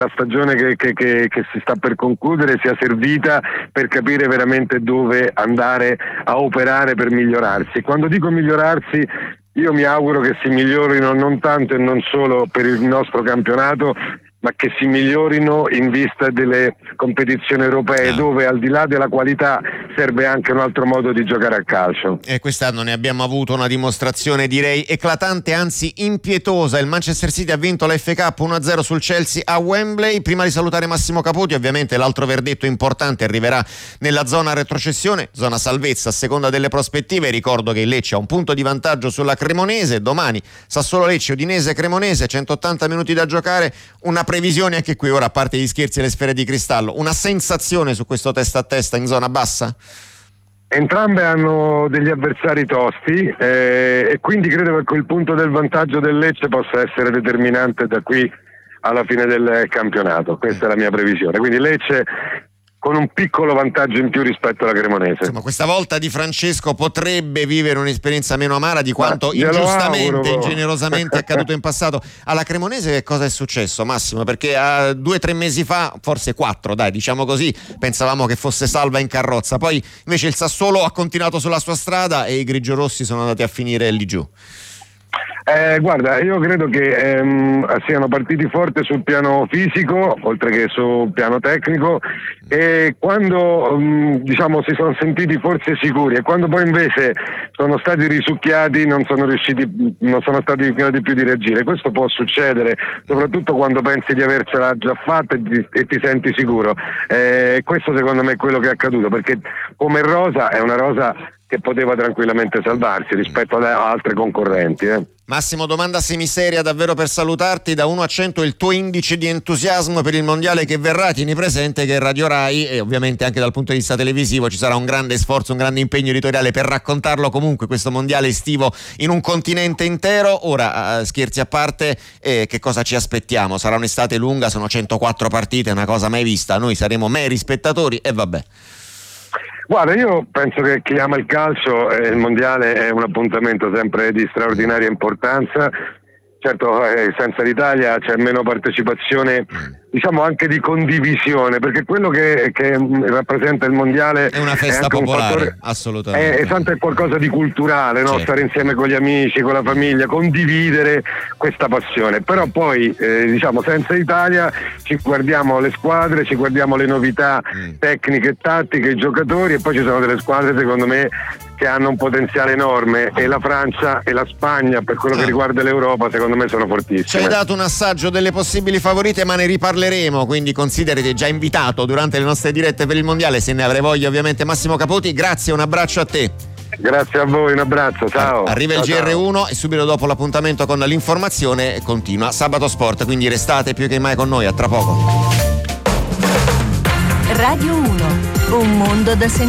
la stagione che si sta per concludere sia servita per capire veramente dove andare a operare per migliorarsi. Quando dico migliorarsi, io mi auguro che si migliorino non tanto e non solo per il nostro campionato, ma che si migliorino in vista delle competizioni europee, dove al di là della qualità serve anche un altro modo di giocare a calcio. E quest'anno ne abbiamo avuto una dimostrazione, direi eclatante, anzi impietosa. Il Manchester City ha vinto la FA Cup 1-0 sul Chelsea a Wembley. Prima di salutare Massimo Caputi, ovviamente l'altro verdetto importante arriverà nella zona retrocessione, zona salvezza a seconda delle prospettive. Ricordo che il Lecce ha un punto di vantaggio sulla Cremonese. Domani Sassuolo-Lecce, Udinese-Cremonese, 180 minuti da giocare. Una previsione anche qui, ora, a parte gli scherzi e le sfere di cristallo, una sensazione su questo testa a testa in zona bassa? Entrambe hanno degli avversari tosti e quindi credo che quel punto del vantaggio del Lecce possa essere determinante da qui alla fine del campionato. Questa è la mia previsione, quindi Lecce con un piccolo vantaggio in più rispetto alla Cremonese. Insomma, questa volta Di Francesco potrebbe vivere un'esperienza meno amara di quanto ingiustamente e ingenerosamente è accaduto in passato. Alla Cremonese che cosa è successo, Massimo? Perché 2 o 3 mesi fa, forse 4, dai, diciamo così, pensavamo che fosse salva in carrozza, poi invece il Sassuolo ha continuato sulla sua strada e i grigiorossi sono andati a finire lì giù. Guarda, io credo che siano partiti forte sul piano fisico oltre che sul piano tecnico, e quando si sono sentiti forse sicuri, e quando poi invece sono stati risucchiati non sono stati in grado più di reagire. Questo può succedere soprattutto quando pensi di avercela già fatta e ti senti sicuro. Questo secondo me è quello che è accaduto, perché come rosa è una rosa che poteva tranquillamente salvarsi rispetto ad altre concorrenti. Massimo, domanda semiseria davvero per salutarti: da 1 a 100 il tuo indice di entusiasmo per il mondiale che verrà. Tieni presente che Radio Rai, e ovviamente anche dal punto di vista televisivo, ci sarà un grande sforzo, un grande impegno editoriale per raccontarlo comunque questo mondiale estivo in un continente intero. Ora, scherzi a parte, che cosa ci aspettiamo? Sarà un'estate lunga, sono 104 partite, una cosa mai vista, noi saremo meri spettatori e vabbè. Guarda, io penso che chi ama il calcio, il mondiale è un appuntamento sempre di straordinaria importanza. Certo, senza l'Italia c'è meno partecipazione, diciamo anche di condivisione, perché quello che rappresenta il mondiale è una festa popolare, assolutamente. È qualcosa di culturale, no? Certo. Stare insieme con gli amici, con la famiglia, condividere questa passione. Però poi, senza l'Italia ci guardiamo le squadre, ci guardiamo le novità tecniche e tattiche, i giocatori, e poi ci sono delle squadre, secondo me, che hanno un potenziale enorme, e la Francia e la Spagna, per quello che riguarda l'Europa, secondo me sono fortissime. Ci hai dato un assaggio delle possibili favorite, ma ne riparleremo, quindi considerati già invitato durante le nostre dirette per il mondiale, se ne avrai voglia, ovviamente. Massimo Caputi, grazie, un abbraccio a te. Grazie a voi, un abbraccio, ciao. Arriva il GR1 e subito dopo l'appuntamento con l'informazione continua Sabato Sport, quindi restate più che mai con noi, a tra poco. Radio 1, un mondo da sentire.